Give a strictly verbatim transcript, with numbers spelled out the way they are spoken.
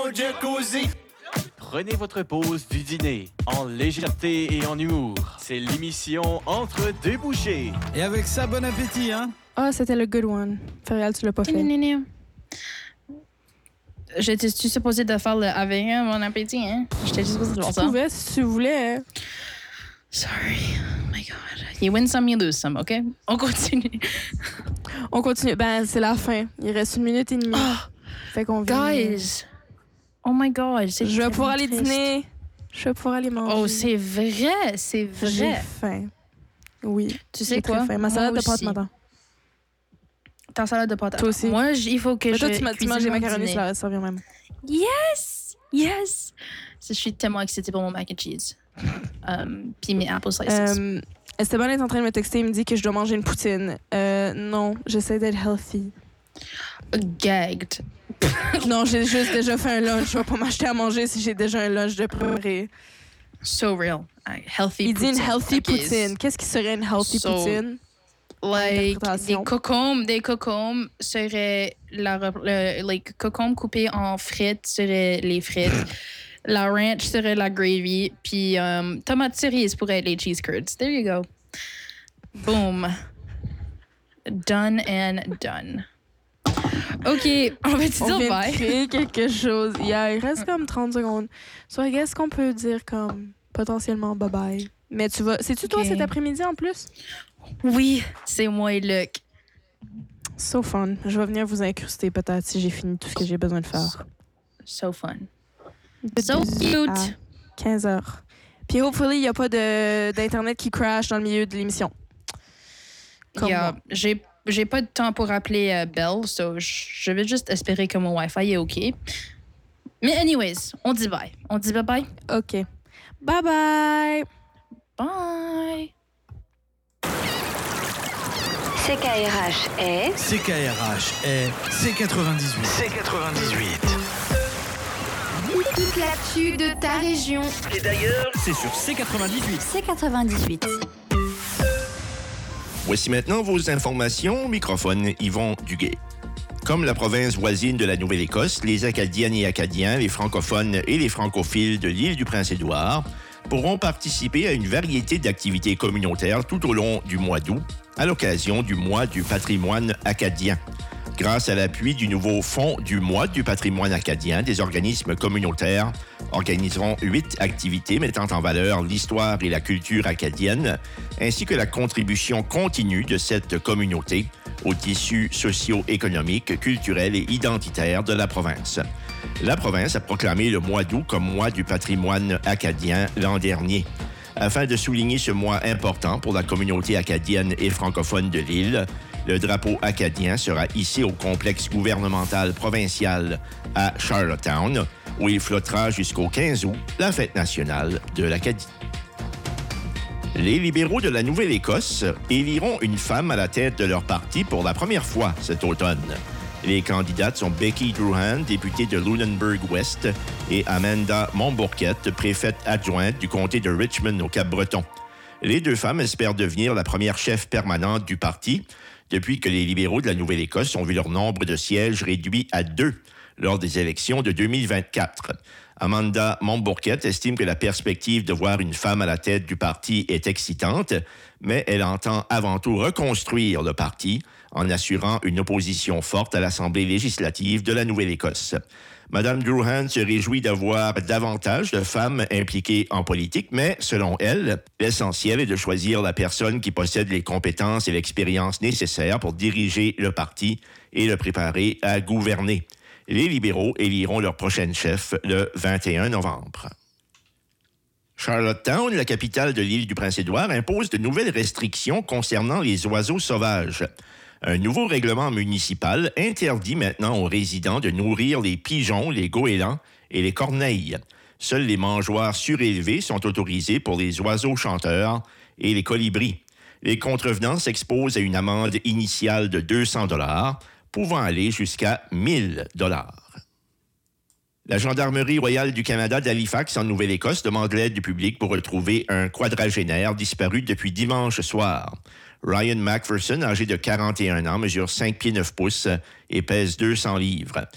au jacuzzi. Prenez votre pause du dîner en légèreté et en humour. C'est l'émission Entre deux bouchées. Et avec ça, bon appétit, hein? Ah, oh, c'était le good one. Ferial, tu l'as pas fait. J'étais-tu supposée de faire le avec un bon appétit, hein? J'étais juste supposée de faire ça. Tu pouvais, si tu voulais. Hein. Sorry. Oh my God. You win some, you lose some, OK? On continue. On continue. Ben, c'est la fin. Il reste une minute et demie. Oh, fait qu'on vient... Guys! Oh my God. C'est Je vais pouvoir aller triste. dîner. Je vais pouvoir aller manger. Oh, c'est vrai. C'est vrai. J'ai faim. Oui. Tu sais J'ai quoi? très faim. Ma salade de pâtes m'attend. Ta salade de pâtes. Toi aussi. Moi, j- il faut que Mais je toi, tu m'as tu manges des macaronis, dîner. ça va servir même. Yes! Yes! Je suis tellement excitée pour mon mac and cheese. um, Puis mes apple slices. Euh, Esteban est en train de me texter. Il me dit que je dois manger une poutine. Euh, non, j'essaie d'être healthy. Gagged. Non, j'ai juste déjà fait un lunch. Je vais pas m'acheter à manger si j'ai déjà un lunch de préparé. So real. Uh, healthy Il dit poutine. une healthy Okay. poutine. Qu'est-ce qui serait une healthy So- poutine? Like, des Interprétation. cocombes, des cocombes seraient la, rep- le, like, cocombes coupées en frites seraient les frites. La ranch serait la gravy. Puis um, tomate cerise pourrait être les cheese curds. There you go. Boom. Done and done. OK, on va te On dire vient de bye. créer quelque chose. Yeah, il reste comme trente secondes. So, I guess qu'on peut dire comme potentiellement bye-bye. Mais tu vas... C'est-tu toi Ok. cet après-midi en plus? Oui, c'est moi et Luc. So fun. Je vais venir vous incruster peut-être si j'ai fini tout ce que j'ai besoin de faire. So fun. De So dix cute. à quinze heures. Puis hopefully, il n'y a pas de, d'Internet qui crash dans le milieu de l'émission. Comme Yeah, moi. j'ai j'ai pas de temps pour appeler euh, Belle, so je je vais juste espérer que mon Wi-Fi est OK. Mais anyways, on dit bye. On dit bye-bye. OK. Bye-bye! Bye! C K R H est... C K R H est C quatre-vingt-dix-huit. C quatre-vingt-dix-huit. Toute l'actu de ta région. Et d'ailleurs, c'est sur C quatre-vingt-dix-huit. C quatre-vingt-dix-huit. Voici maintenant vos informations. Au microphone, Yvon Duguay. Comme la province voisine de la Nouvelle-Écosse, les Acadiennes et Acadiens, les francophones et les francophiles de l'île du Prince-Édouard pourront participer à une variété d'activités communautaires tout au long du mois d'août, à l'occasion du mois du patrimoine acadien. Grâce à l'appui du nouveau Fonds du mois du patrimoine acadien, des organismes communautaires organiseront huit activités mettant en valeur l'histoire et la culture acadienne, ainsi que la contribution continue de cette communauté au tissu socio-économique, culturel et identitaire de la province. La province a proclamé le mois d'août comme mois du patrimoine acadien l'an dernier. Afin de souligner ce mois important pour la communauté acadienne et francophone de l'île, le drapeau acadien sera hissé au complexe gouvernemental provincial à Charlottetown, où il flottera jusqu'au quinze août, la fête nationale de l'Acadie. Les libéraux de la Nouvelle-Écosse éliront une femme à la tête de leur parti pour la première fois cet automne. Les candidates sont Becky Druhan, députée de Lunenburg-Ouest, et Amanda Montbourquette, préfète adjointe du comté de Richmond au Cap-Breton. Les deux femmes espèrent devenir la première chef permanente du parti depuis que les libéraux de la Nouvelle-Écosse ont vu leur nombre de sièges réduit à deux lors des élections de deux mille vingt-quatre. Amanda Montbourquette estime que la perspective de voir une femme à la tête du parti est excitante, mais elle entend avant tout reconstruire le parti en assurant une opposition forte à l'Assemblée législative de la Nouvelle-Écosse. Madame Druhan se réjouit d'avoir davantage de femmes impliquées en politique, mais selon elle, l'essentiel est de choisir la personne qui possède les compétences et l'expérience nécessaires pour diriger le parti et le préparer à gouverner. Les libéraux éliront leur prochaine chef le vingt et un novembre. Charlottetown, la capitale de l'île du Prince-Édouard, impose de nouvelles restrictions concernant les oiseaux sauvages. Un nouveau règlement municipal interdit maintenant aux résidents de nourrir les pigeons, les goélands et les corneilles. Seuls les mangeoires surélevés sont autorisés pour les oiseaux chanteurs et les colibris. Les contrevenants s'exposent à une amende initiale de deux cents dollars, pouvant aller jusqu'à mille dollars. La Gendarmerie royale du Canada d'Halifax, en Nouvelle-Écosse, demande l'aide du public pour retrouver un quadragénaire disparu depuis dimanche soir. Ryan McPherson, âgé de quarante et un ans, mesure cinq pieds neuf pouces et pèse deux cents livres.